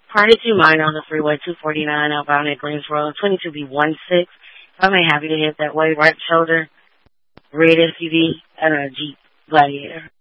Party to mine on the freeway 249 outbound at Greensboro, 22B16. I may have you to hit that way, right shoulder, red SUV, and a Jeep Gladiator.